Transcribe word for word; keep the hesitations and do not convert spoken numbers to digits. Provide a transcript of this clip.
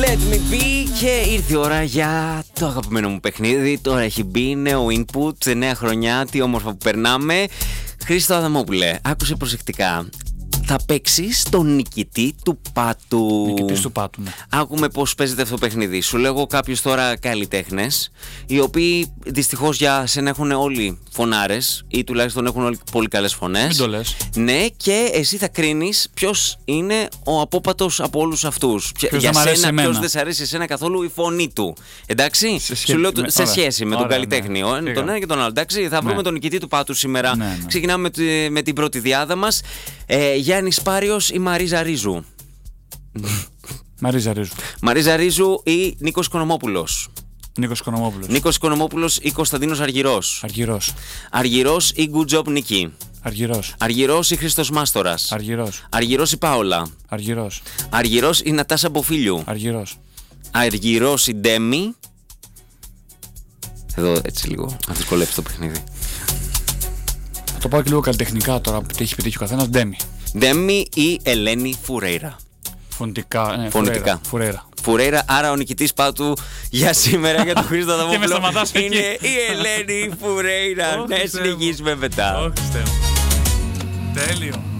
Let me be. Και ήρθε η ώρα για το αγαπημένο μου παιχνίδι. Τώρα έχει μπει νέο input, νέα χρονιά. Τι όμορφα που περνάμε. Χρήστο Αδαμόπουλε, άκουσε προσεκτικά. Θα παίξεις τον νικητή του πάτου. Νικητής του πάτου, ναι. Άκουμε πώς παίζεται αυτό το παιχνίδι. Σου λέγω κάποιους τώρα καλλιτέχνες, οι οποίοι δυστυχώς για σένα έχουν όλοι φωνάρες, ή τουλάχιστον έχουν όλοι πολύ καλές φωνές. Μην το λες. Ναι, και εσύ θα κρίνεις ποιος είναι ο απόπατος από όλους αυτούς. Ποιος για δεν μ' αρέσει σένα, εμένα. ποιος δεν σ' αρέσει εσένα καθόλου η φωνή του. Εντάξει, σε, σχέ... Σου λέω, με... σε ωραία. σχέση με Ωραία, τον καλλιτέχνη. Ναι. Ναι. Τον ένα και τον άλλο. Εντάξει, θα βρούμε ναι. τον νικητή του πάτου σήμερα. Ναι, ναι. Ξεκινάμε με, τη, με την πρώτη διάδα μας. Ε, Γιάννης Πάριος ή Μαρίζα Ρίζου? Μαρίζα Ρίζου. Μαρίζα Ρίζου ή Νίκος Οικονομόπουλος? Νίκος Οικονομόπουλος. Νίκος Οικονομόπουλος ή Κωνσταντίνος Αργυρός? Αργυρός. Αργυρός ή Good Job Νίκη? Αργυρός. Αργυρός ή Χριστός Μάστορας? Αργυρός. Αργυρός ή Πάολα? Αργυρός. Αργυρός ή Νατάσα Μποφίλιου? Αργυρός. Αργυρός ή Ντέμι? Εδώ έτσι λίγο να δυσκολέψει το παιχνίδι. Θα το πάω και λίγο καλλιτεχνικά τώρα που έχει πετύχει ο καθένας. Ντέμι. Ντέμι ή Ελένη Φουρέιρα? Φωνητικά. Ναι, Φωνητικά. Φουρέιρα. Φουρέιρα, άρα ο νικητής πάτου για σήμερα για τον Χρήστο Αδαμόπουλο εκεί. είναι η Ελένη Φουρέιρα. Να συνεχίσουμε μετά. Τέλειο.